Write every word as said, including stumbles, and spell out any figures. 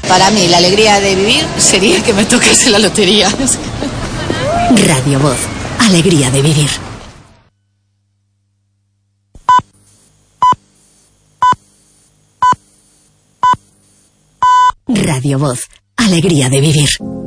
Para mí, la alegría de vivir sería que me tocase la lotería. Radio Voz, alegría de vivir. Radio Voz, alegría de vivir.